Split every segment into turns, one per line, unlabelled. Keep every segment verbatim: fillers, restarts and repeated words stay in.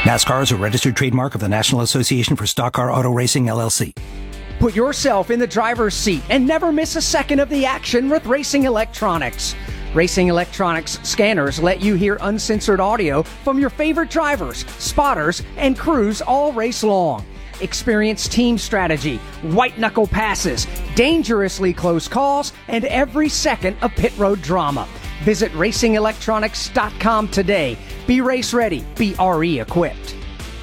NASCAR is a registered trademark of the National Association for Stock Car Auto Racing, L L C.
Put yourself in the driver's seat and never miss a second of the action with Racing Electronics. Racing Electronics scanners let you hear uncensored audio from your favorite drivers, spotters, and crews all race long. Experience team strategy, white-knuckle passes, dangerously close calls, and every second of pit road drama. Visit racing electronics dot com today. Be race ready. Be R E equipped.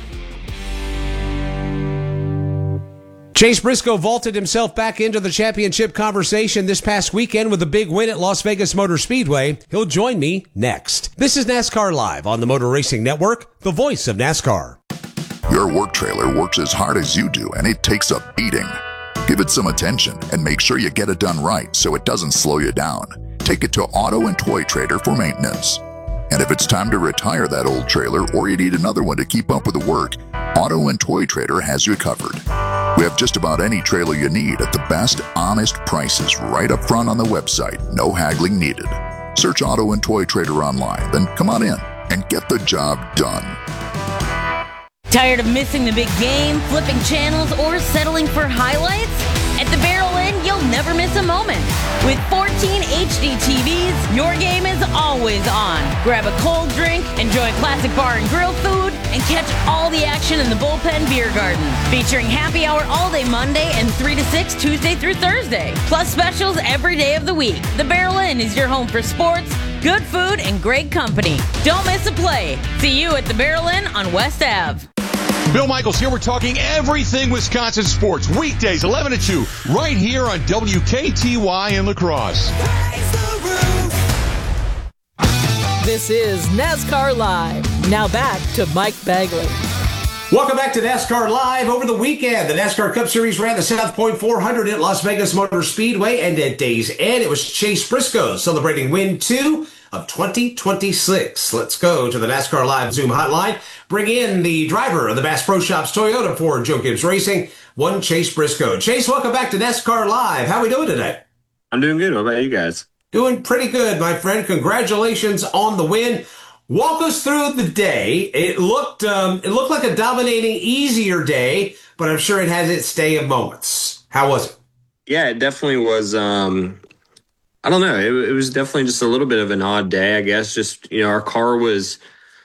Chase Briscoe vaulted himself back into the championship conversation this past weekend with a big win at Las Vegas Motor Speedway. He'll join me next. This is NASCAR Live on the Motor Racing Network, the voice of NASCAR.
Your work trailer works as hard as you do, and it takes a beating. Give it some attention and make sure you get it done right so it doesn't slow you down. Take it to Auto and Toy Trader for maintenance. And if it's time to retire that old trailer or you need another one to keep up with the work, Auto and Toy Trader has you covered. We have just about any trailer you need at the best, honest prices right up front on the website. No haggling needed. Search Auto and Toy Trader online, then come on in and get the job done.
Tired of missing the big game, flipping channels, or settling for highlights? At the Barrel Inn, you'll never miss a moment. With fourteen H D T Vs, your game is always on. Grab a cold drink, enjoy classic bar and grill food, and catch all the action in the Bullpen Beer Garden. Featuring happy hour all day Monday and three to six Tuesday through Thursday. Plus specials every day of the week. The Barrel Inn is your home for sports, good food, and great company. Don't miss a play. See you at the Barrel Inn on West Ave.
Bill Michaels here. We're talking everything Wisconsin sports. Weekdays, eleven to two, right here on W K T Y in La Crosse.
This is NASCAR Live. Now back to Mike Bagley.
Welcome back to NASCAR Live. Over the weekend, the NASCAR Cup Series ran the South Point four hundred at Las Vegas Motor Speedway, and at day's end, it was Chase Briscoe celebrating win two of twenty twenty-six. Let's go to the NASCAR Live Zoom hotline. Bring in the driver of the Bass Pro Shops Toyota for Joe Gibbs Racing, one Chase Briscoe. Chase, welcome back to NASCAR Live. How are we doing today?
I'm doing good. What about you guys?
Doing pretty good, my friend. Congratulations on the win. Walk us through the day. It looked um, it looked like a dominating, easier day, but I'm sure it has its day of moments. How was it?
Yeah, it definitely was. Um, I don't know. It, it was definitely just a little bit of an odd day, I guess. Just, you know, our car was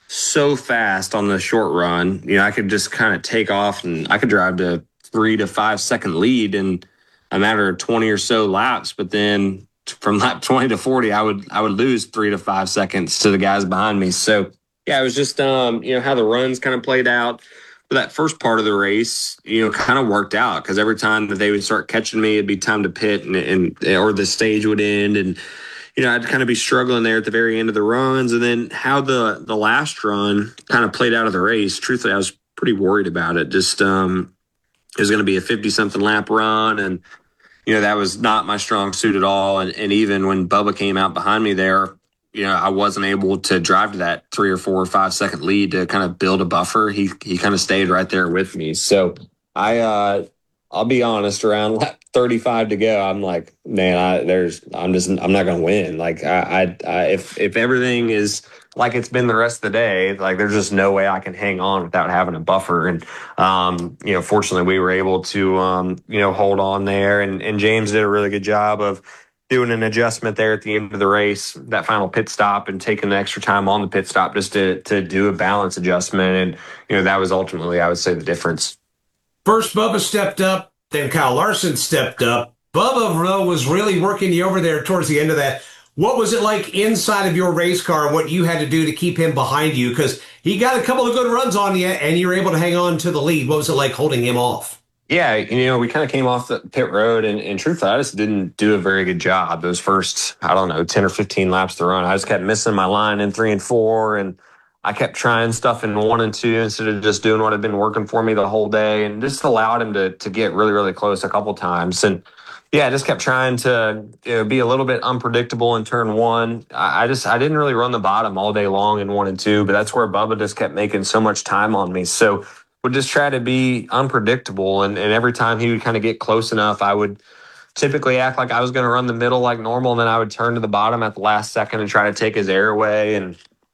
so fast on the short run. You know, I could just kind of take off and I could drive to three to five second lead in a matter of twenty or so laps. But then from lap twenty to forty, I would I would lose three to five seconds to the guys behind me. So yeah, it was just um, you know, how the runs kind of played out. But that first part of the race, you know, kind of worked out because every time that they would start catching me, it'd be time to pit and, and or the stage would end, and you know, I'd kind of be struggling there at the very end of the runs. And then how the the last run kind of played out of the race, truthfully, I was pretty worried about it. Just um, it was going to be a fifty-something lap run, and you know, that was not my strong suit at all. And, and even when Bubba came out behind me there, you know, I wasn't able to drive to that three or four or five second lead to kind of build a buffer. He he kind of stayed right there with me. So I, uh, I'll be honest, around lap thirty-five to go, I'm like, man, I, there's, I'm just, I'm not going to win. Like I, I, I, if, if everything is like it's been the rest of the day, like there's just no way I can hang on without having a buffer. And, um, you know, fortunately we were able to, um, you know, hold on there, and, and James did a really good job of doing an adjustment there at the end of the race, that final pit stop, and taking the extra time on the pit stop just to, to do a balance adjustment. And, you know, that was ultimately, I would say, the difference.
First, Bubba stepped up, then Kyle Larson stepped up. Bubba, though, was really working you over there towards the end of that. What was it like inside of your race car and what you had to do to keep him behind you? Because he got a couple of good runs on you, and you were able to hang on to the lead. What was it like holding him off?
Yeah, you know, we kind of came off the pit road, and, and truthfully, I just didn't do a very good job those first, I don't know, ten or fifteen laps to run. I just kept missing my line in three and four, and I kept trying stuff in one and two instead of just doing what had been working for me the whole day, and just allowed him to to get really, really close a couple times. And yeah, I just kept trying to, you know, be a little bit unpredictable in turn one. I, I just, I didn't really run the bottom all day long in one and two, but that's where Bubba just kept making so much time on me. So would just try to be unpredictable. And, and every time he would kind of get close enough, I would typically act like I was going to run the middle like normal. And then I would turn to the bottom at the last second and try to take his air away. And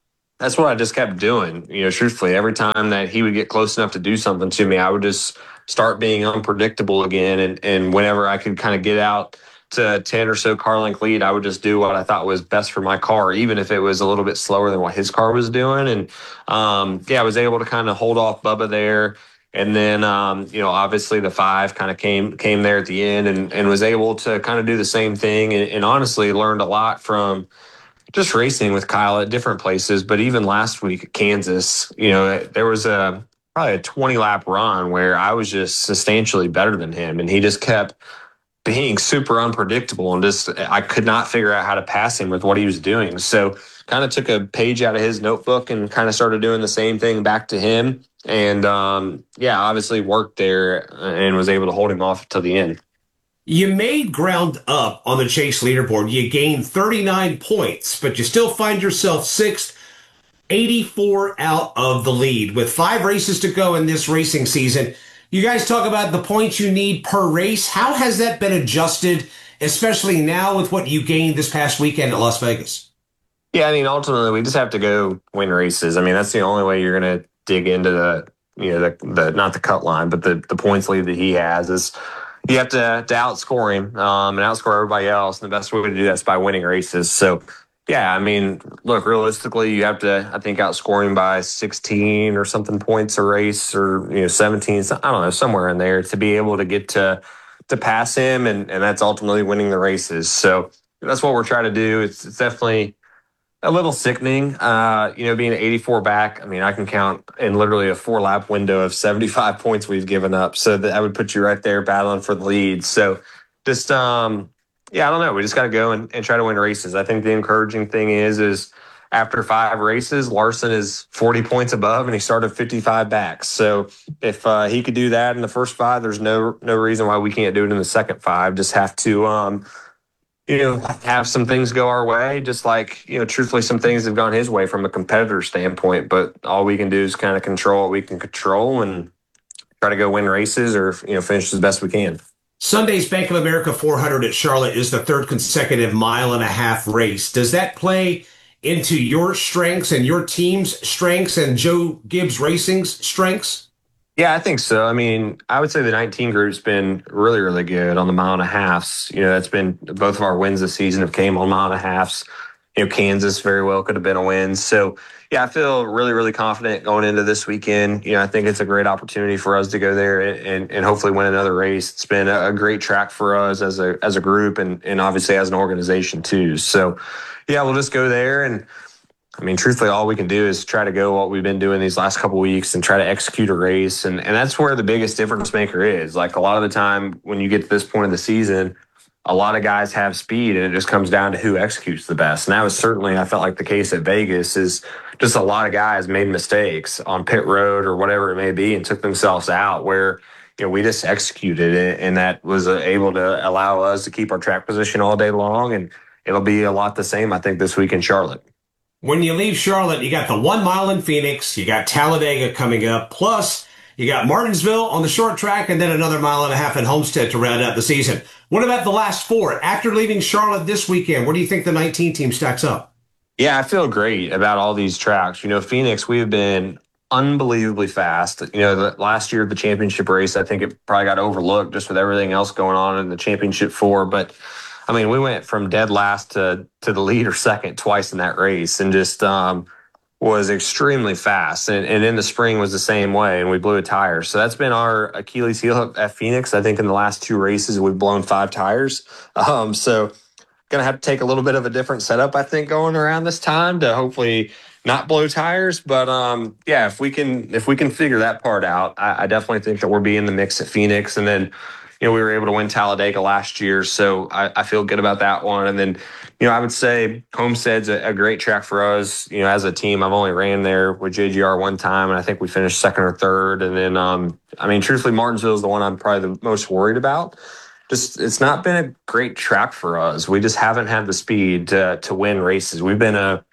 that's what I just kept doing. You know, truthfully, every time that he would get close enough to do something to me, I would just start being unpredictable again. And, and whenever I could kind of get out to ten or so car length lead, I would just do what I thought was best for my car, even if it was a little bit slower than what his car was doing. And um, yeah, I was able to kind of hold off Bubba there. And then, um, you know, obviously the five kind of came came there at the end and, and was able to kind of do the same thing and, and honestly learned a lot from just racing with Kyle at different places. But even last week at Kansas, you know, there was a probably a twenty lap run where I was just substantially better than him. And he just kept being super unpredictable and just I could not figure out how to pass him with what he was doing. So kind of took a page out of his notebook and kind of started doing the same thing back to him. And, um, yeah, obviously worked there and was able to hold him off till the end.
You made ground up on the Chase leaderboard. You gained thirty-nine points, but you still find yourself sixth, eighty-four out of the lead. With five races to go in this racing season, you guys talk about the points you need per race. How has that been adjusted, especially now with what you gained this past weekend at Las Vegas?
Yeah, I mean, ultimately, we just have to go win races. I mean, that's the only way you're going to dig into the, you know, the, the not the cut line, but the, the points lead that he has is you have to, to outscore him um, and outscore everybody else. And the best way to do that is by winning races. So, yeah, I mean, look, realistically, you have to, I think, outscore him by sixteen or something points a race or, you know, seventeen, I don't know, somewhere in there to be able to get to to pass him. And, and that's ultimately winning the races. So that's what we're trying to do. It's, it's definitely a little sickening, uh, you know, being eighty-four back. I mean, I can count in literally a four lap window of seventy-five points we've given up. So that would put you right there battling for the lead. So just, um, yeah, I don't know. We just got to go and, and try to win races. I think the encouraging thing is, is after five races, Larson is forty points above and he started fifty-five back. So if uh, he could do that in the first five, there's no, no reason why we can't do it in the second five. Just have to, um, you know, have some things go our way, just like, you know, truthfully, some things have gone his way from a competitor standpoint. But all we can do is kind of control what we can control and try to go win races or, you know, finish as best we can.
Sunday's Bank of America four hundred at Charlotte is the third consecutive mile and a half race. Does that play into your strengths and your team's strengths and Joe Gibbs Racing's strengths?
Yeah, I think so. I mean, I would say the nineteen group's been really, really good on the mile and a halves. You know, that's been both of our wins this season have came on mile and a halves. You know, Kansas very well could have been a win. So, yeah, I feel really, really confident going into this weekend. You know, I think it's a great opportunity for us to go there and, and hopefully win another race. It's been a great track for us as a as a group and, and obviously as an organization too. So, yeah, we'll just go there and, I mean, truthfully, all we can do is try to go what we've been doing these last couple of weeks and try to execute a race. And, and that's where the biggest difference maker is. Like a lot of the time when you get to this point of the season, a lot of guys have speed and it just comes down to who executes the best. And that was certainly, I felt like the case at Vegas is just a lot of guys made mistakes on pit road or whatever it may be and took themselves out where, you know, we just executed it. And that was able to allow us to keep our track position all day long. And it'll be a lot the same, I think, this week in Charlotte.
When you leave Charlotte, you got the one mile in Phoenix, you got Talladega coming up, plus you got Martinsville on the short track, and then another mile and a half in Homestead to round out the season. What about the last four? After leaving Charlotte this weekend, where do you think the nineteen team stacks up?
Yeah, I feel great about all these tracks. You know, Phoenix, we've been unbelievably fast. You know, the last year of the championship race, I think it probably got overlooked just with everything else going on in the championship four, but I mean, we went from dead last to to the lead or second twice in that race and just um, was extremely fast. And, and in the spring was the same way, and we blew a tire. So that's been our Achilles heel at Phoenix. I think in the last two races, we've blown five tires. Um, so going to have to take a little bit of a different setup, I think, going around this time to hopefully not blow tires. But, um, yeah, if we can if we can figure that part out, I, I definitely think that we'll be in the mix at Phoenix. And then, you know, we were able to win Talladega last year, so I, I feel good about that one. And then, you know, I would say Homestead's a, a great track for us. You know, as a team, I've only ran there with J G R one time, and I think we finished second or third. And then, um, I mean, truthfully, Martinsville is the one I'm probably the most worried about. Just, it's not been a great track for us. We just haven't had the speed to, to win races. We've been a,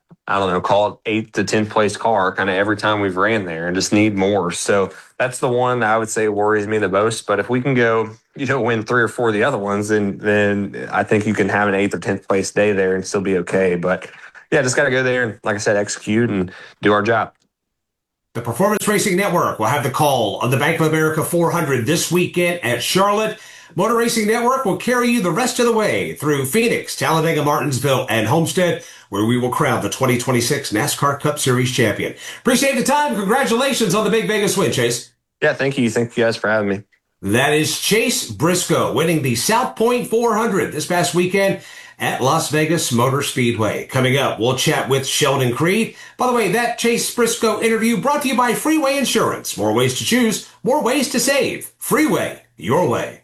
I don't know, call it eighth to tenth place car kind of every time we've ran there and just need more. So that's the one that I would say worries me the most. But if we can go, you know, win three or four of the other ones, then then I think you can have an eighth or tenth place day there and still be okay. But yeah, just got to go there and, like I said, execute and do our job.
The Performance Racing Network will have the call on the Bank of America four hundred this weekend at Charlotte. Motor Racing Network will carry you the rest of the way through Phoenix, Talladega, Martinsville, and Homestead, where we will crown the twenty twenty-six NASCAR Cup Series champion. Appreciate the time. Congratulations on the big Vegas win, Chase.
Yeah, thank you. Thank you guys for having me.
That is Chase Briscoe winning the South Point four hundred this past weekend at Las Vegas Motor Speedway. Coming up, we'll chat with Sheldon Creed. By the way, that Chase Briscoe interview brought to you by Freeway Insurance. More ways to choose, more ways to save. Freeway, your way.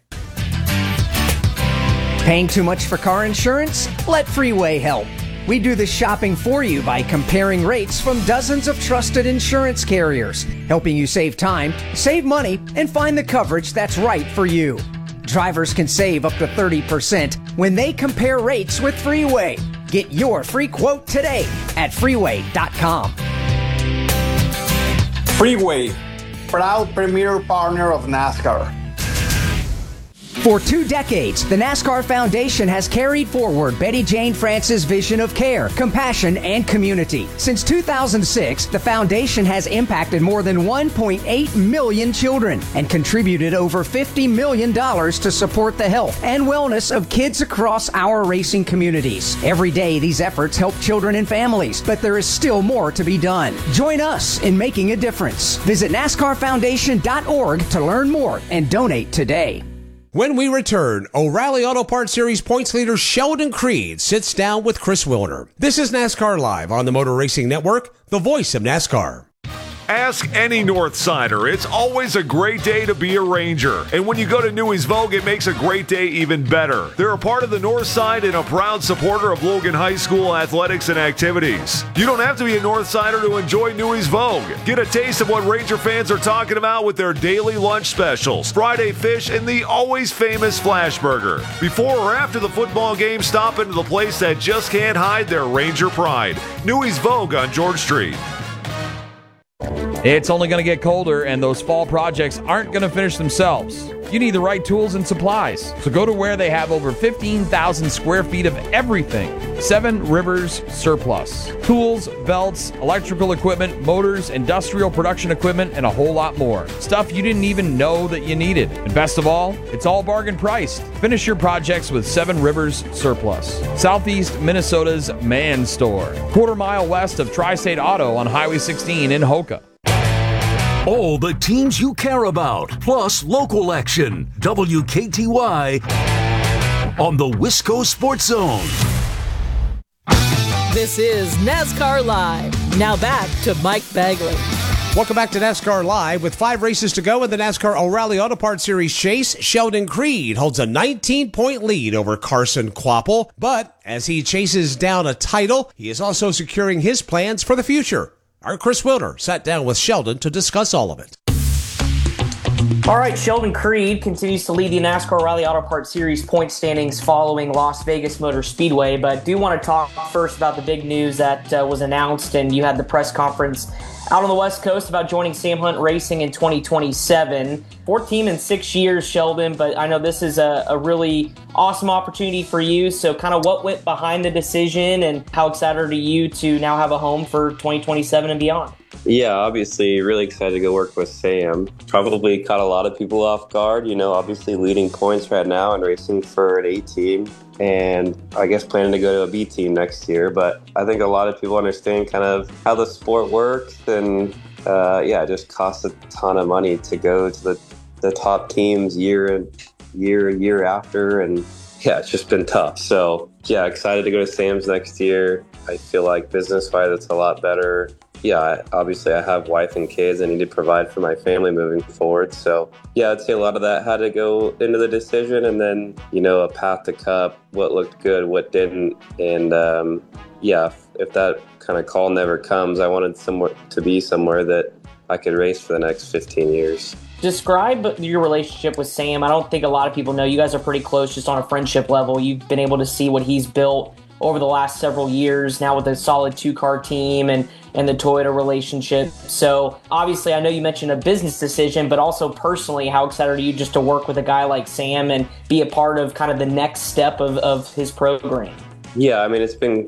Paying too much for car insurance? Let Freeway help. We do the shopping for you by comparing rates from dozens of trusted insurance carriers, helping you save time, save money, and find the coverage that's right for you. Drivers can save up to thirty percent when they compare rates with Freeway. Get your free quote today at freeway dot com.
Freeway, proud premier partner of NASCAR.
For two decades, the NASCAR Foundation has carried forward Betty Jane France's vision of care, compassion, and community. Since two thousand six, the foundation has impacted more than one point eight million children and contributed over fifty million dollars to support the health and wellness of kids across our racing communities. Every day, these efforts help children and families, but there is still more to be done. Join us in making a difference. Visit NASCAR Foundation dot org to learn more and donate today.
When we return, O'Reilly Auto Parts Series points leader Sheldon Creed sits down with Chris Wilder. This is NASCAR Live on the Motor Racing Network, the voice of NASCAR.
Ask any Northsider. It's always a great day to be a Ranger. And when you go to Newey's Vogue, it makes a great day even better. They're a part of the North Side and a proud supporter of Logan High School athletics and activities. You don't have to be a Northsider to enjoy Newey's Vogue. Get a taste of what Ranger fans are talking about with their daily lunch specials, Friday fish, and the always famous Flash Burger. Before or after the football game, stop into the place that just can't hide their Ranger pride. Newey's Vogue on George Street.
It's only going to get colder, and those fall projects aren't going to finish themselves. You need the right tools and supplies. So go to where they have over fifteen thousand square feet of everything. Seven Rivers Surplus. Tools, belts, electrical equipment, motors, industrial production equipment, and a whole lot more. Stuff you didn't even know that you needed. And best of all, it's all bargain priced. Finish your projects with Seven Rivers Surplus. Southeast Minnesota's Man Store. Quarter mile west of Tri-State Auto on Highway sixteen in Hoka.
All the teams you care about, plus local action. W K T Y on the Wisco Sports Zone.
This is NASCAR Live. Now back to Mike Bagley.
Welcome back to NASCAR Live. With five races to go in the NASCAR O'Reilly Auto Parts Series chase, Sheldon Creed holds a nineteen-point lead over Carson Kvapil. But as he chases down a title, he is also securing his plans for the future. Our Chris Wilder sat down with Sheldon to discuss all of it.
All right, Sheldon Creed continues to lead the NASCAR O'Reilly Auto Parts Series point standings following Las Vegas Motor Speedway, but do want to talk first about the big news that uh, was announced, and you had the press conference out on the West Coast about joining Sam Hunt Racing in twenty twenty-seven. Fourth team in six years, Sheldon, but I know this is a, a really awesome opportunity for you. So kind of what went behind the decision, and how excited are you to now have a home for twenty twenty-seven and beyond?
Yeah, obviously really excited to go work with Sam. Probably caught a lot of people off guard, you know, obviously leading points right now and racing for an A team. And I guess planning to go to a B team next year. But I think a lot of people understand kind of how the sport works. And uh, yeah, it just costs a ton of money to go to the, the top teams year and year, year after. And yeah, it's just been tough. So yeah, excited to go to Sam's next year. I feel like business-wise, it's a lot better. Yeah, obviously I have wife and kids. I need to provide for my family moving forward. So yeah, I'd say a lot of that had to go into the decision, and then, you know, a path to Cup, what looked good, what didn't. And um, yeah, if, if that kind of call never comes, I wanted somewhere to be somewhere that I could race for the next fifteen years.
Describe your relationship with Sam. I don't think a lot of people know. You guys are pretty close just on a friendship level. You've been able to see what he's built over the last several years now with a solid two-car team and, and the Toyota relationship. So obviously I know you mentioned a business decision, but also personally, how excited are you just to work with a guy like Sam and be a part of kind of the next step of, of his program?
Yeah, I mean, it's been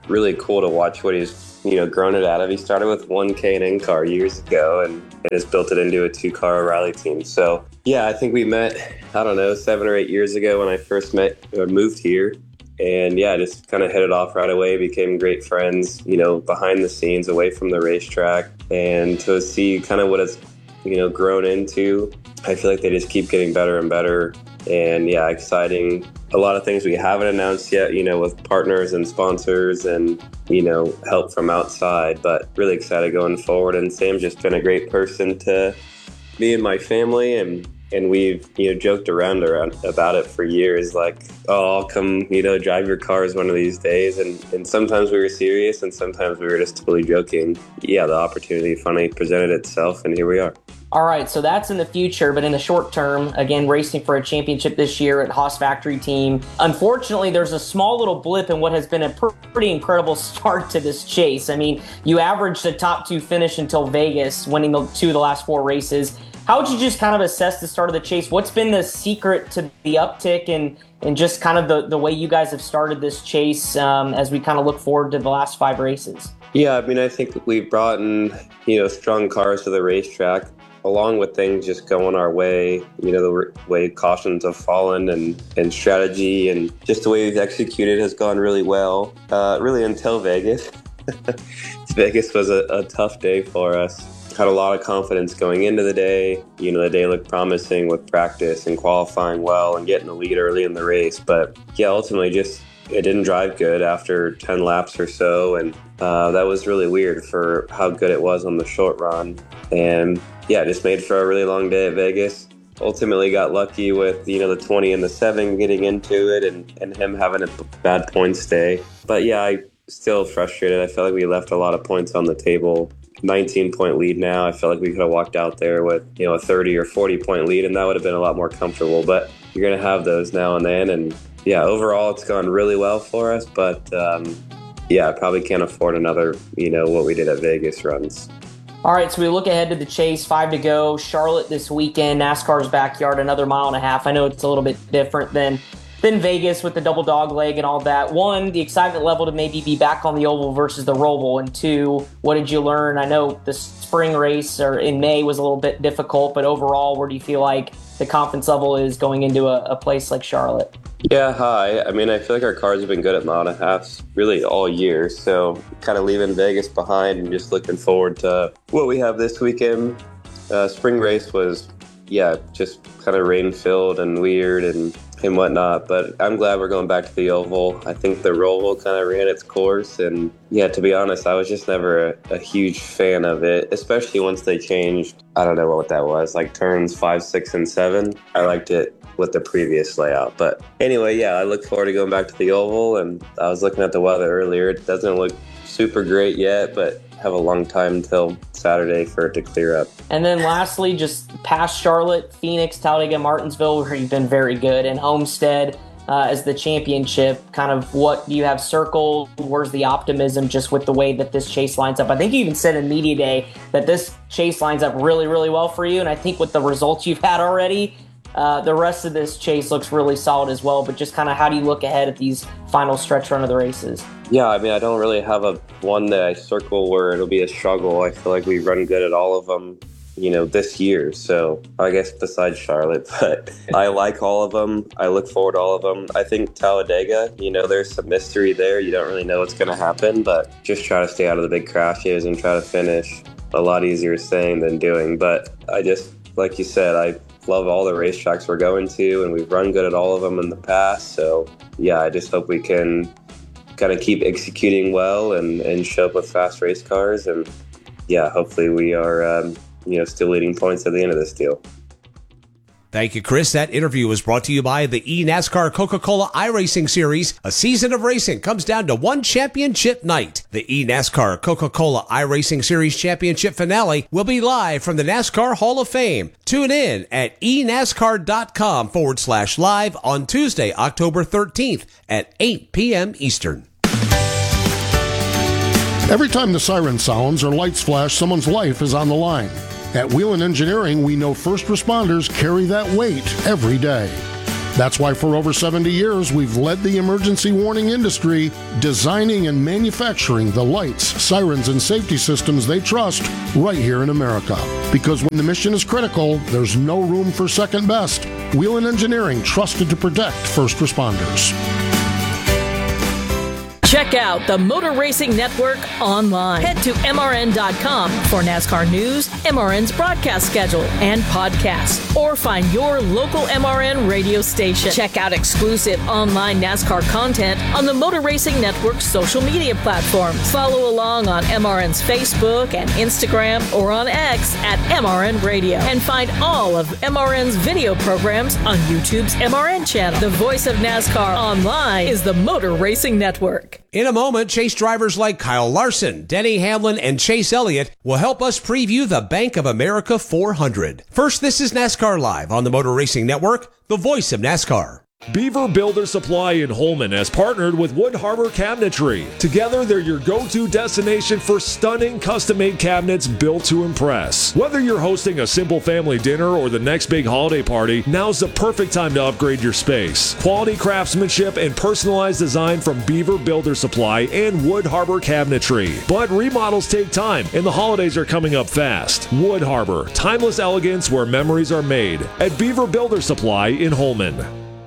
really cool to watch what he's, you know, grown it out of. He started with one K and N car years ago and, and has built it into a two-car O'Reilly team. So, yeah, I think we met, I don't know, seven or eight years ago when I first met or moved here. And, yeah, just kind of hit it off right away, became great friends, you know, behind the scenes, away from the racetrack. And to see kind of what it's, you know, grown into, I feel like they just keep getting better and better. And, yeah, exciting. A lot of things we haven't announced yet, you know, with partners and sponsors and, you know, help from outside. But really excited going forward. And Sam's just been a great person to me and my family. And And we've, you know, joked around, around about it for years, like, oh, I'll come, you know, drive your cars one of these days. And, and sometimes we were serious and sometimes we were just totally joking. Yeah, the opportunity finally presented itself and here we are.
All right, so that's in the future, but in the short term, again, racing for a championship this year at Haas Factory Team. Unfortunately, there's a small little blip in what has been a pr- pretty incredible start to this chase. I mean, you averaged a top two finish until Vegas, winning the two of the last four races. How would you just kind of assess the start of the chase? What's been the secret to the uptick and, and just kind of the, the way you guys have started this chase um, as we kind of look forward to the last five races?
Yeah, I mean, I think we've brought in, you know, strong cars to the racetrack, along with things just going our way, you know, the way cautions have fallen and, and strategy and just the way we've executed has gone really well, uh, really until Vegas. Vegas was a, a tough day for us. Had a lot of confidence going into the day. You know, the day looked promising with practice and qualifying well and getting the lead early in the race. But yeah, ultimately just it didn't drive good after ten laps or so. And uh, that was really weird for how good it was on the short run. And yeah, just made for a really long day at Vegas. Ultimately got lucky with, you know, the twenty and the seven getting into it and, and him having a bad points day. But yeah, I still frustrated. I felt like we left a lot of points on the table. nineteen point lead now. I felt like we could have walked out there with, you know, a thirty or forty point lead and that would have been a lot more comfortable, but you're going to have those now and then. And yeah, overall it's gone really well for us, but um, yeah, I probably can't afford another, you know, what we did at Vegas runs.
All right, so we look ahead to the chase, five to go. Charlotte this weekend, NASCAR's backyard, another mile and a half. I know it's a little bit different than Then Vegas with the double dog leg and all that. One, the excitement level to maybe be back on the oval versus the Roval. And two, what did you learn? I know the spring race or in May was a little bit difficult, but overall, where do you feel like the confidence level is going into a, a place like Charlotte?
Yeah, hi. I mean, I feel like our cars have been good at mile and a halves really all year. So kind of leaving Vegas behind and just looking forward to what we have this weekend. Uh, spring race was, yeah, just kind of rain-filled and weird and and whatnot, but I'm glad we're going back to the oval. I think the Roval kind of ran its course, and yeah, to be honest, I was just never a, a huge fan of it, especially once they changed, I don't know what that was, like turns five, six, and seven. I liked it with the previous layout, but anyway, yeah, I look forward to going back to the oval, and I was looking at the weather earlier. It doesn't look super great yet, but have a long time until Saturday for it to clear up.
And then lastly, just past Charlotte, Phoenix, Talladega, Martinsville, where you've been very good, and Homestead uh, as the championship. Kind of what do you have circled? Where's the optimism just with the way that this chase lines up? I think you even said in Media Day that this chase lines up really, really well for you, and I think with the results you've had already, Uh, the rest of this chase looks really solid as well, but just kind of how do you look ahead at these final stretch run of the races?
Yeah, I mean, I don't really have a one that I circle where it'll be a struggle. I feel like we run good at all of them, you know, this year. So I guess besides Charlotte, but I like all of them. I look forward to all of them. I think Talladega, you know, there's some mystery there. You don't really know what's going to happen, but just try to stay out of the big crashes and try to finish. A lot easier saying than doing. But I just, like you said, I love all the racetracks we're going to, and we've run good at all of them in the past. So yeah, I just hope we can kind of keep executing well and, and show up with fast race cars. And yeah, hopefully we are, um, you know, still leading points at the end of this deal.
Thank you, Chris. That interview was brought to you by the eNASCAR Coca-Cola iRacing Series. A season of racing comes down to one championship night. The eNASCAR Coca-Cola iRacing Series Championship finale will be live from the NASCAR Hall of Fame. Tune in at enascar.com forward slash live on Tuesday, October thirteenth at eight p.m. Eastern.
Every time the siren sounds or lights flash, someone's life is on the line. At Whelen Engineering, we know first responders carry that weight every day. That's why for over seventy years, we've led the emergency warning industry, designing and manufacturing the lights, sirens, and safety systems they trust right here in America. Because when the mission is critical, there's no room for second best. Whelen Engineering, trusted to protect first responders.
Check out the Motor Racing Network online. Head to M R N dot com for NASCAR news, M R N's broadcast schedule, and podcasts. Or find your local M R N radio station. Check out exclusive online NASCAR content on the Motor Racing Network's social media platforms. Follow along on M R N's Facebook and Instagram or on X at M R N Radio. And find all of M R N's video programs on YouTube's M R N channel. The voice of NASCAR online is the Motor Racing Network.
In a moment, Chase drivers like Kyle Larson, Denny Hamlin, and Chase Elliott will help us preview the Bank of America four hundred. First, this is NASCAR Live on the Motor Racing Network, the voice of NASCAR.
Beaver Builder Supply in Holman has partnered with Wood Harbor Cabinetry. Together, they're your go-to destination for stunning custom-made cabinets built to impress. Whether you're hosting a simple family dinner or the next big holiday party, now's the perfect time to upgrade your space. Quality craftsmanship and personalized design from Beaver Builder Supply and Wood Harbor Cabinetry. But remodels take time, and the holidays are coming up fast. Wood Harbor, timeless elegance where memories are made. At Beaver Builder Supply in Holman.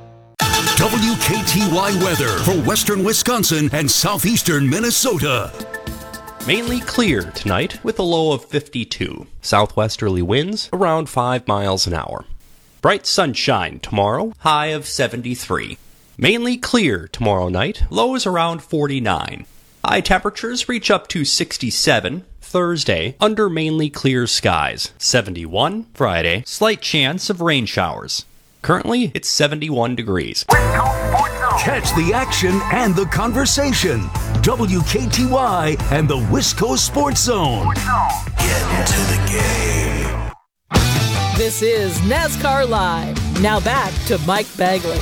W K T Y weather for western Wisconsin and southeastern Minnesota.
Mainly clear tonight with a low of fifty-two. Southwesterly winds around five miles an hour. Bright sunshine tomorrow, high of seventy-three. Mainly clear tomorrow night, lows around forty-nine. High temperatures reach up to sixty-seven. Thursday, under mainly clear skies. seventy-one. Friday, slight chance of rain showers. Currently, it's seventy-one degrees.
Catch the action and the conversation. W K T Y and the Wisco Sports Zone. Get into the game.
This is NASCAR Live. Now back to Mike Bagley.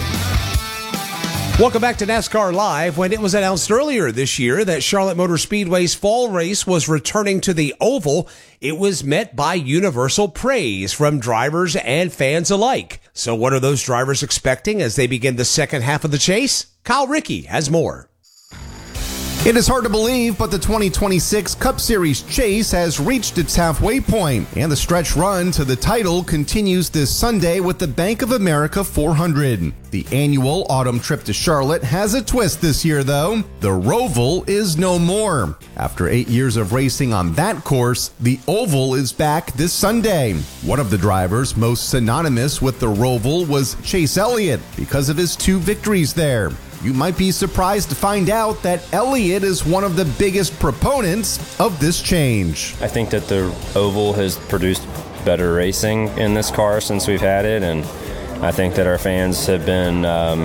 Welcome back to NASCAR Live. When it was announced earlier this year that Charlotte Motor Speedway's fall race was returning to the oval, it was met by universal praise from drivers and fans alike. So what are those drivers expecting as they begin the second half of the chase? Kyle Rickey has more.
It is hard to believe, but the twenty twenty-six Cup Series chase has reached its halfway point, and the stretch run to the title continues this Sunday with the Bank of America four hundred. The annual autumn trip to Charlotte has a twist this year, though. The Roval is no more. After eight years of racing on that course, the Oval is back this Sunday. One of the drivers most synonymous with the Roval was Chase Elliott because of his two victories there. You might be surprised to find out that Elliott is one of the biggest proponents of this change.
I think that the Oval has produced better racing in this car since we've had it, and I think that our fans have been um,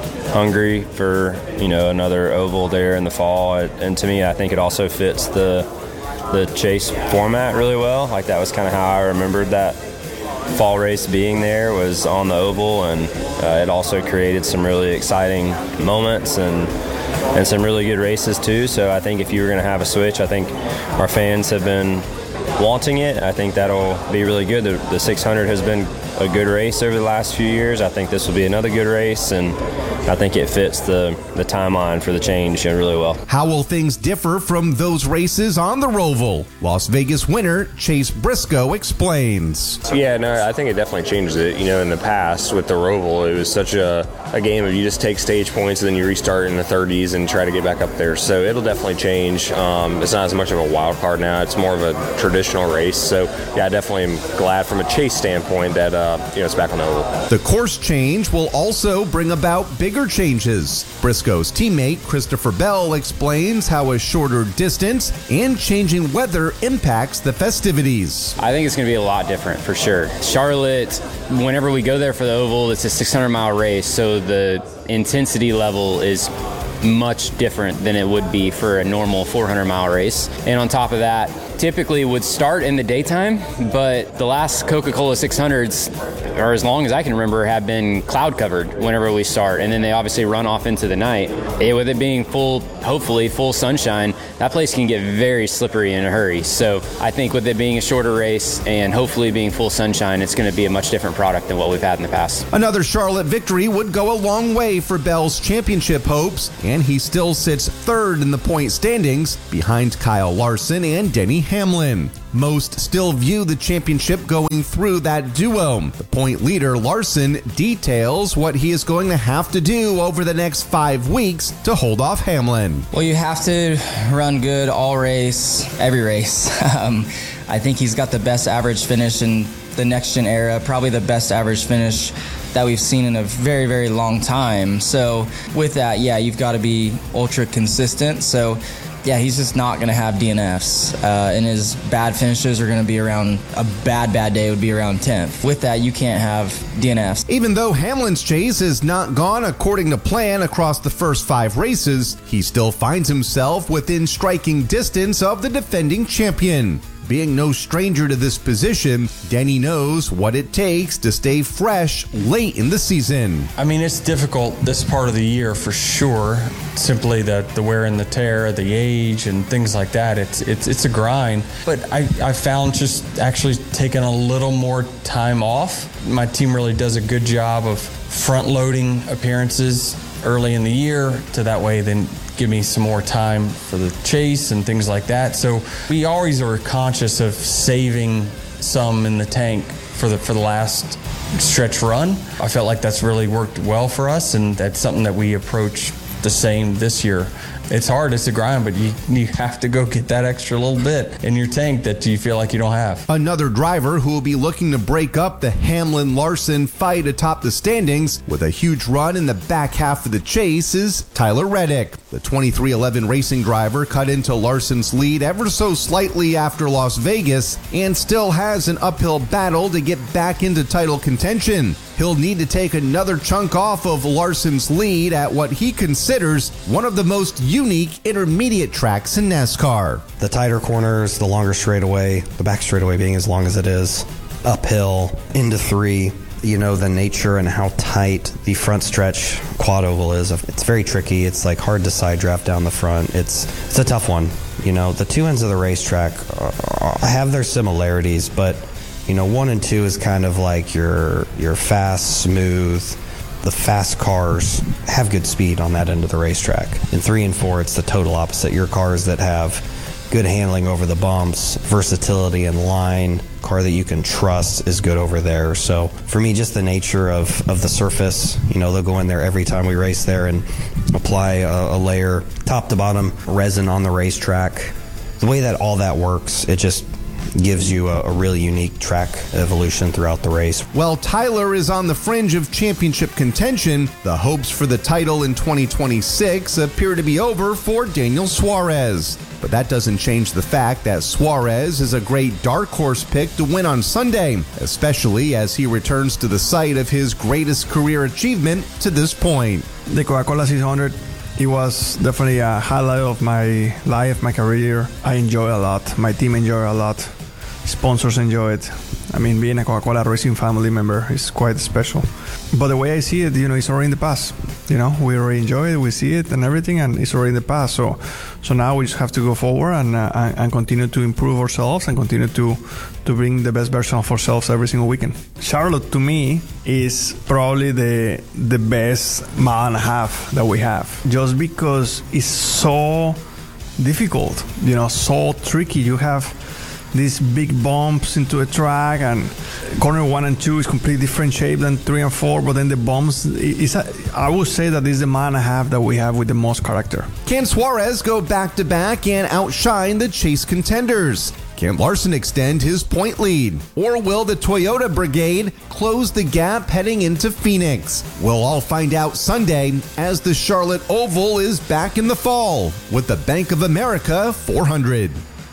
hungry for, you know, another Oval there in the fall. And to me, I think it also fits the the chase format really well. Like, that was kind of how I remembered that fall race being there, was on the Oval, and uh, it also created some really exciting moments and and some really good races too. So I think if you were going to have a switch, I think our fans have been wanting it. I think that'll be really good. The, the six hundred has been a good race over the last few years. I think this will be another good race, and I think it fits the, the timeline for the change really well.
How will things differ from those races on the Roval? Las Vegas winner Chase Briscoe explains.
Yeah, no, I think it definitely changes it. You know, in the past with the Roval, it was such a, a game of you just take stage points and then you restart in the thirties and try to get back up there. So it'll definitely change. Um, it's not as much of a wild card now. It's more of a traditional race. So, yeah, I definitely am glad from a chase standpoint that uh, you know, it's back on the Oval.
The course change will also bring about bigger changes. Briscoe's teammate Christopher Bell explains how a shorter distance and changing weather impacts the festivities.
I think it's going to be a lot different for sure. Charlotte, whenever we go there for the Oval, it's a six hundred mile race, so the intensity level is much different than it would be for a normal four hundred mile race. And on top of that, typically would start in the daytime, but the last Coca-Cola six hundreds, or as long as I can remember, have been cloud covered whenever we start, and then they obviously run off into the night. It, with it being full, hopefully full sunshine, that place can get very slippery in a hurry. So I think with it being a shorter race and hopefully being full sunshine, it's going to be a much different product than what we've had in the past.
Another Charlotte victory would go a long way for Bell's championship hopes, and he still sits third in the point standings behind Kyle Larson and Denny Hamlin. Most still view the championship going through that duo. The point leader, Larson, details what he is going to have to do over the next five weeks to hold off Hamlin.
Well, you have to run good all race, every race. um, I think he's got the best average finish in the next gen era, probably the best average finish that we've seen in a very, very long time. So with that, yeah, you've got to be ultra consistent. So yeah, he's just not going to have D N Fs. Uh, and his bad finishes are going to be around, a bad, bad day would be around tenth. With that, you can't have D N Fs.
Even though Hamlin's chase has not gone according to plan across the first five races, he still finds himself within striking distance of the defending champion. Being no stranger to this position, Denny knows what it takes to stay fresh late in the season.
I mean, it's difficult this part of the year for sure. Simply the, the wear and the tear, the age, and things like that. It's it's it's a grind. But I, I found just actually taking a little more time off. My team really does a good job of front-loading appearances early in the year to that way then give me some more time for the chase and things like that. So we always are conscious of saving some in the tank for the for the last stretch run. I felt like that's really worked well for us, and that's something that we approach the same this year. It's hard, it's a grind, but you, you have to go get that extra little bit in your tank that you feel like you don't have.
Another driver who will be looking to break up the Hamlin-Larson fight atop the standings with a huge run in the back half of the chase is Tyler Reddick. The twenty-three eleven racing driver cut into Larson's lead ever so slightly after Las Vegas and still has an uphill battle to get back into title contention. He'll need to take another chunk off of Larson's lead at what he considers one of the most unique intermediate tracks in NASCAR.
The tighter corners, the longer straightaway, the back straightaway being as long as it is, uphill, into three. You know, the nature and how tight the front stretch quad oval is. It's very tricky. It's like hard to side draft down the front. It's it's a tough one. You know, the two ends of the racetrack have their similarities, but you know, one and two is kind of like your your fast, smooth. The fast cars have good speed on that end of the racetrack. In three and four, it's the total opposite. Your cars that have good handling over the bumps, versatility in line, car that you can trust is good over there. So for me, just the nature of, of the surface, you know, they'll go in there every time we race there and apply a, a layer, top to bottom, resin on the racetrack. The way that all that works, it just gives you a, a really unique track evolution throughout the race.
While Tyler is on the fringe of championship contention, the hopes for the title in twenty twenty-six appear to be over for Daniel Suarez. But that doesn't change the fact that Suarez is a great dark horse pick to win on Sunday, especially as he returns to the site of his greatest career achievement to this point.
The Coca-Cola six hundred, it was definitely a highlight of my life, my career. I enjoy a lot. My team enjoy a lot. Sponsors enjoy it. I mean, being a Coca-Cola Racing family member is quite special. But the way I see it, you know, it's already in the past. You know, we already enjoy it, we see it and everything, and it's already in the past. So, so now we just have to go forward and uh, and continue to improve ourselves and continue to to bring the best version of ourselves every single weekend. Charlotte, to me, is probably the the best mile and a half that we have, just because it's so difficult. You know, so tricky. You have these big bumps into a track, and corner one and two is completely different shape than three and four, but then the bumps, is a, I would say that this is the mile and a half that we have with the most character.
Can Suarez go back-to-back and outshine the chase contenders? Can Larson extend his point lead? Or will the Toyota Brigade close the gap heading into Phoenix? We'll all find out Sunday as the Charlotte Oval is back in the fall with the Bank of America four hundred.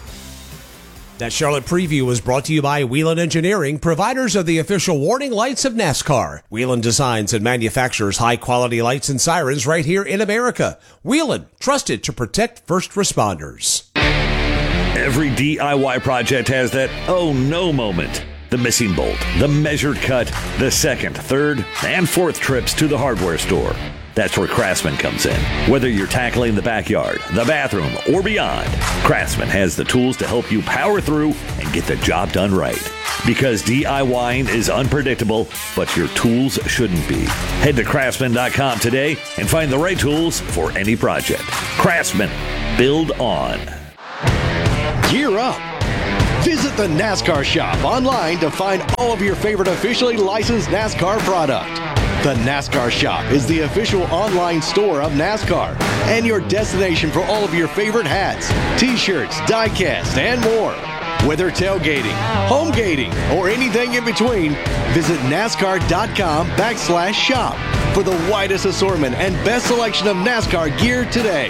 That Charlotte preview was brought to you by Whelen Engineering, providers of the official warning lights of NASCAR. Whelen designs and manufactures high-quality lights and sirens right here in America. Whelen, trusted to protect first responders.
Every D I Y project has that oh no moment. The missing bolt, the measured cut, the second, third, and fourth trips to the hardware store. That's where Craftsman comes in. Whether you're tackling the backyard, the bathroom, or beyond, Craftsman has the tools to help you power through and get the job done right. Because DIYing is unpredictable, but your tools shouldn't be. Head to craftsman dot com today and find the right tools for any project. Craftsman. Build on.
Gear up. Visit the NASCAR shop online to find all of your favorite officially licensed NASCAR product. The NASCAR Shop is the official online store of NASCAR and your destination for all of your favorite hats, t-shirts, diecast, and more. Whether tailgating, home gating, or anything in between, visit NASCAR.com backslash shop for the widest assortment and best selection of NASCAR gear today.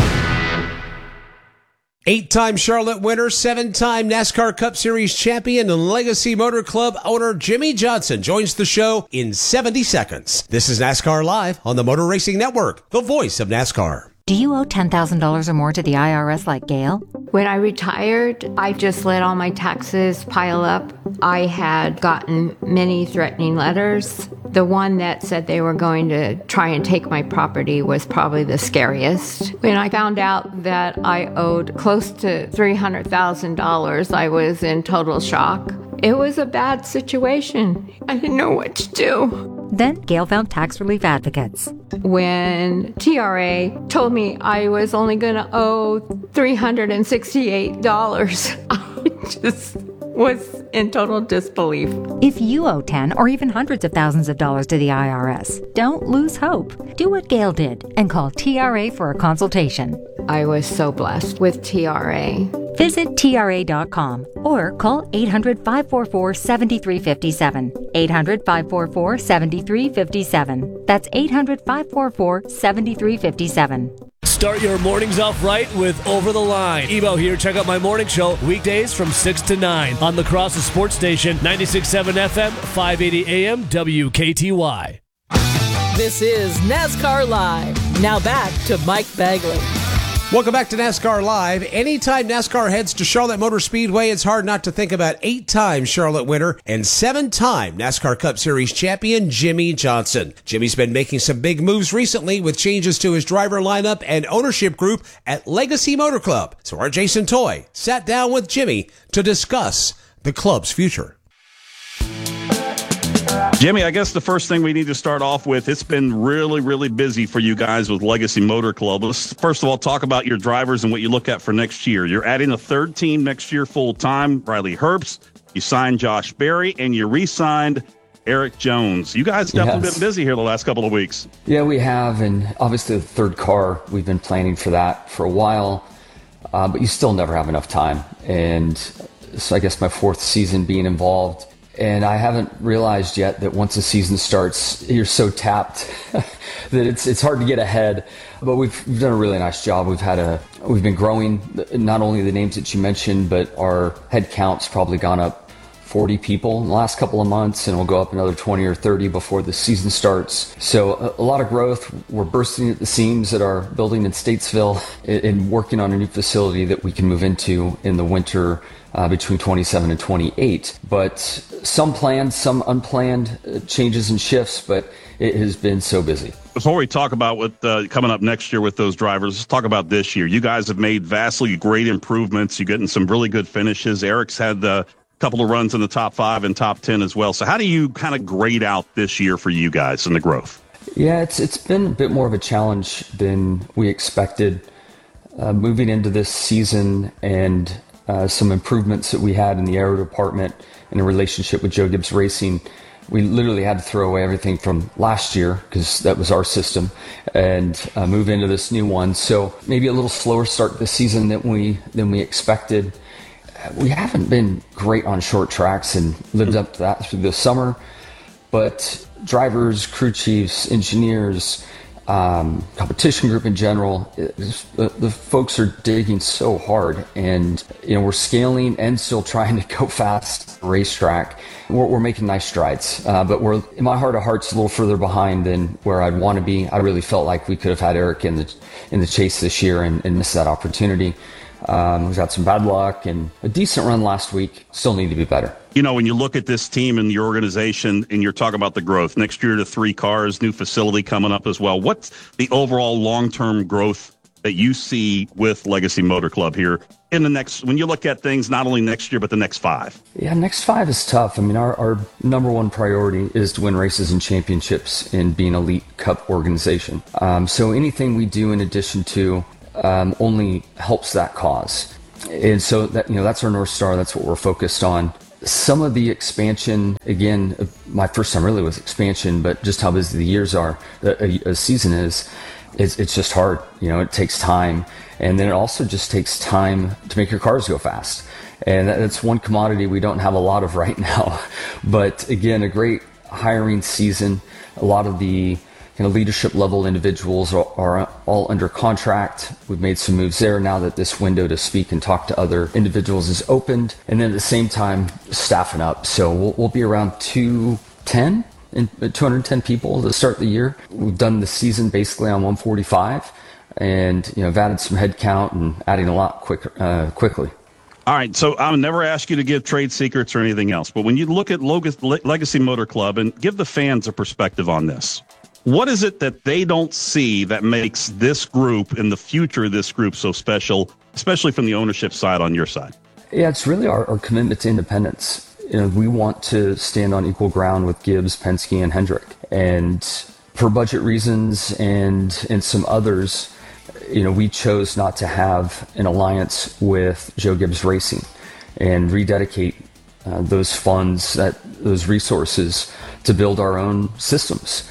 Eight-time Charlotte winner, seven-time NASCAR Cup Series champion, and Legacy Motor Club owner Jimmie Johnson joins the show in seventy seconds. This is NASCAR Live on the Motor Racing Network, the voice of NASCAR.
Do you owe ten thousand dollars or more to the I R S like Gail?
When I retired, I just let all my taxes pile up. I had gotten many threatening letters. The one that said they were going to try and take my property was probably the scariest. When I found out that I owed close to three hundred thousand dollars, I was in total shock. It was a bad situation. I didn't know what to do.
Then Gail found tax relief advocates.
When T R A told me I was only going to owe three hundred sixty-eight dollars, I just was in total disbelief.
If you owe ten or even hundreds of thousands of dollars to the I R S, don't lose hope. Do what Gail did and call T R A for a consultation.
I was so blessed with T R A.
Visit T R A dot com or call eight hundred, five four four, seven three five seven. eight hundred, five four four, seven three five seven. That's eight hundred, five four four, seven three five seven.
Start your mornings off right with Over the Line. Ebo here. Check out my morning show weekdays from six to nine on the Cross Sports Station, ninety-six point seven F M, five eighty A M, W K T Y.
This is NASCAR Live. Now back to Mike Bagley.
Welcome back to NASCAR Live. Anytime NASCAR heads to Charlotte Motor Speedway, it's hard not to think about eight-time Charlotte winner and seven-time NASCAR Cup Series champion Jimmie Johnson. Jimmie's been making some big moves recently with changes to his driver lineup and ownership group at Legacy Motor Club. So our Jason Toy sat down with Jimmie to discuss the club's future.
Jimmie, I guess the first thing we need to start off with, it's been really, really busy for you guys with Legacy Motor Club. Let's first of all talk about your drivers and what you look at for next year. You're adding a third team next year full-time, Riley Herbst. You signed Josh Berry, and you re-signed Eric Jones. You guys definitely yes. been busy here the last couple of weeks.
Yeah, we have, and obviously the third car, we've been planning for that for a while, uh, but you still never have enough time. And so I guess my fourth season being involved, and I haven't realized yet that once the season starts, you're so tapped that it's it's hard to get ahead. But we've, we've done a really nice job. We've had a we've been growing, not only the names that you mentioned, but our head count's probably gone up forty people in the last couple of months, and we'll go up another twenty or thirty before the season starts. So a, a lot of growth. We're bursting at the seams at our building in Statesville and working on a new facility that we can move into in the winter Uh, between twenty-seven and twenty-eight. But some planned, some unplanned uh, changes and shifts, but it has been so busy.
Before we talk about what uh, coming up next year with those drivers, let's talk about this year. You guys have made vastly great improvements. You're getting some really good finishes. Eric's had a couple of runs in the top five and top ten as well. So how do you kind of grade out this year for you guys and the growth?
Yeah, it's it's been a bit more of a challenge than we expected uh, moving into this season, and Uh, some improvements that we had in the aero department in a relationship with Joe Gibbs Racing. We literally had to throw away everything from last year because that was our system and uh, move into this new one. So maybe a little slower start this season than we than we expected. We haven't been great on short tracks and lived up to that through the summer, but drivers, crew chiefs, engineers, Um, competition group in general, the, the folks are digging so hard, and you know we're scaling and still trying to go fast racetrack. We're, we're making nice strides, uh, but we're in my heart of hearts a little further behind than where I'd want to be. I really felt like we could have had Eric in the in the chase this year and, and missed that opportunity. Um, we've got some bad luck and a decent run last week. Still need to be better.
You know, when you look at this team and your organization and you're talking about the growth, next year to three cars, new facility coming up as well, what's the overall long-term growth that you see with Legacy Motor Club here in the next, when you look at things not only next year, but the next five?
Yeah, next five is tough. I mean, our, our number one priority is to win races and championships and be an elite cup organization. Um, so anything we do in addition to um, only helps that cause. And so that, you know, that's our North Star. That's what we're focused on. Some of the expansion, again, my first time really was expansion, but just how busy the years are, a, a season is, it's, it's just hard. You know, it takes time. And then it also just takes time to make your cars go fast. And that's one commodity we don't have a lot of right now. But again, a great hiring season. A lot of the you know, leadership level individuals are, are all under contract. We've made some moves there now that this window to speak and talk to other individuals is opened. And then at the same time, staffing up. So we'll, we'll be around two ten, in, two hundred ten people to start the year. We've done the season basically on one forty-five. And, you know, I've added some head count and adding a lot quick, uh, quickly.
All right, so I'll never ask you to give trade secrets or anything else, but when you look at Legacy Motor Club and give the fans a perspective on this, what is it that they don't see that makes this group and the future of this group so special, especially from the ownership side on your side?
Yeah, it's really our, our commitment to independence. You know, we want to stand on equal ground with Gibbs, Penske, and Hendrick. And for budget reasons and, and some others, you know, we chose not to have an alliance with Joe Gibbs Racing and rededicate uh, those funds, that those resources to build our own systems.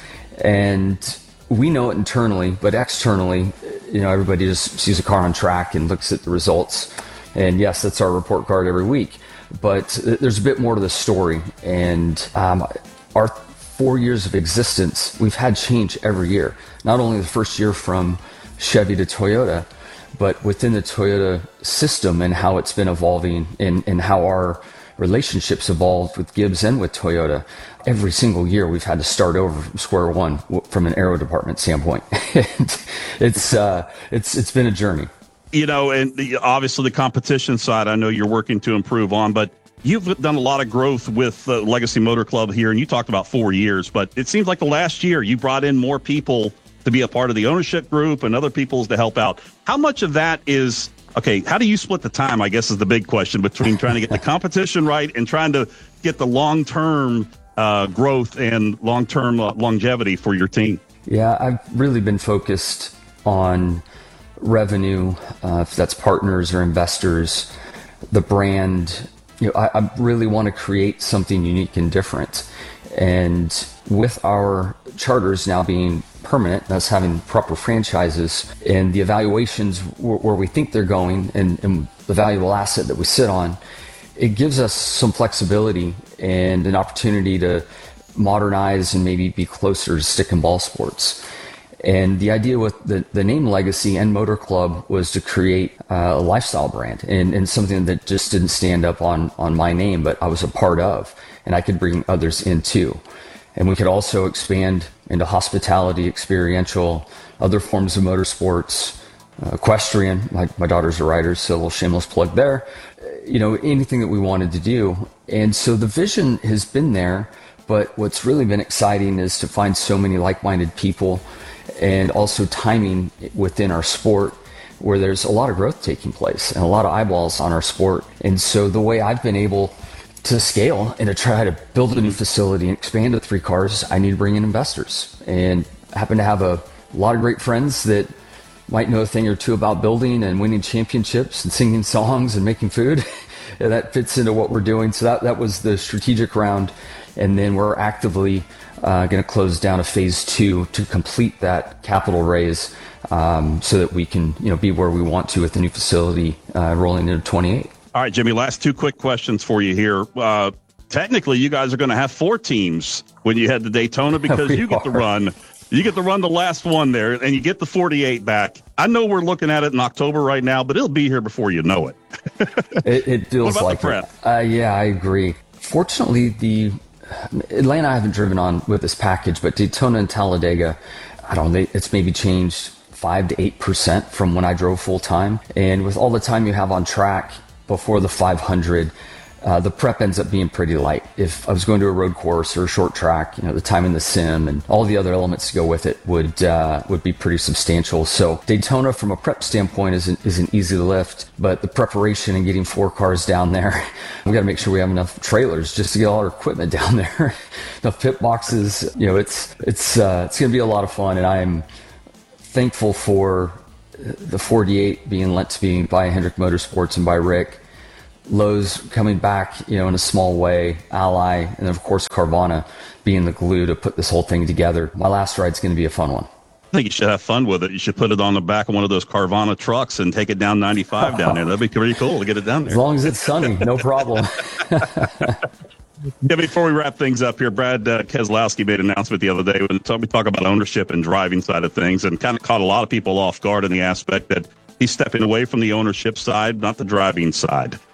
And we know it internally, but externally, you know, everybody just sees a car on track and looks at the results. And yes, that's our report card every week, but there's a bit more to the story. And um, our four years of existence, we've had change every year. Not only the first year from Chevy to Toyota, but within the Toyota system and how it's been evolving and, and how our relationships evolved with Gibbs and with Toyota. Every single year we've had to start over from square one from an aero department standpoint. And it's uh, it's it's been a journey.
You know, and the, obviously the competition side, I know you're working to improve on, but you've done a lot of growth with uh, Legacy Motor Club here, and you talked about four years, but it seems like the last year you brought in more people to be a part of the ownership group and other people's to help out. How much of that is, okay, how do you split the time, I guess is the big question, between trying to get the competition right and trying to get the long-term uh, growth and long-term uh, longevity for your team?
Yeah, I've really been focused on revenue, uh, if that's partners or investors, the brand. You know, I, I really want to create something unique and different. And with our charters now being permanent, that's having proper franchises and the evaluations where, where we think they're going and, and the valuable asset that we sit on, it gives us some flexibility and an opportunity to modernize and maybe be closer to stick and ball sports. And the idea with the, the name Legacy and Motor Club was to create uh, a lifestyle brand and, and something that just didn't stand up on, on my name, but I was a part of, and I could bring others in too. And we could also expand into hospitality, experiential, other forms of motorsports, uh, equestrian. My, my daughter's a rider, so a little shameless plug there. You know, anything that we wanted to do. And so the vision has been there, but what's really been exciting is to find so many like-minded people and also timing within our sport where there's a lot of growth taking place and a lot of eyeballs on our sport. And so the way I've been able to scale and to try to build a new facility and expand to three cars, I need to bring in investors. And I happen to have a lot of great friends that might know a thing or two about building and winning championships and singing songs and making food. And that fits into what we're doing. So that, that was the strategic round. And then we're actively uh, going to close down a phase two to complete that capital raise um, so that we can, you know, be where we want to with the new facility uh, rolling into twenty-eight.
All right, Jimmy, last two quick questions for you here. Uh, technically, you guys are going to have four teams when you head to Daytona because you get are. to run. You get to run the last one there, and you get the forty-eight back. I know we're looking at it in October right now, but it'll be here before you know it.
it, it feels
what about
like
the prep?
it. Uh, yeah, I agree. Fortunately, the Atlanta I haven't driven on with this package, but Daytona and Talladega, I don't know, it's maybe changed five to eight percent from when I drove full time. And with all the time you have on track before the five hundred, Uh, the prep ends up being pretty light. If I was going to a road course or a short track, you know, the time in the sim and all the other elements to go with it would uh, would be pretty substantial. So Daytona, from a prep standpoint, is an, is an easy lift, but the preparation and getting four cars down there, we got to make sure we have enough trailers just to get all our equipment down there, enough pit boxes. You know, it's it's uh, it's going to be a lot of fun, and I am thankful for the forty-eight being lent to me by Hendrick Motorsports and by Rick. Lowe's coming back, you know, in a small way, Ally, and then of course Carvana being the glue to put this whole thing together. My last ride's going to be a fun one.
I think you should have fun with it. You should put it on the back of one of those Carvana trucks and take it down ninety-five down there. That'd be pretty cool to get it down there.
As long as it's sunny, no problem.
Yeah, before we wrap things up here, Brad uh, Keselowski made an announcement the other day when we talk about ownership and driving side of things, and kind of caught a lot of people off guard in the aspect that he's stepping away from the ownership side, not the driving side.